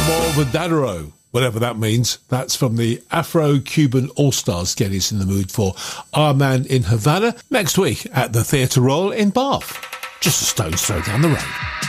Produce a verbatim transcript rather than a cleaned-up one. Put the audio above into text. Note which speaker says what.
Speaker 1: Como Verdadero, whatever that means. That's from the Afro-Cuban All-Stars, getting us in the mood for Our Man in Havana next week at the Theatre Royal in Bath, just a stone's throw down the road.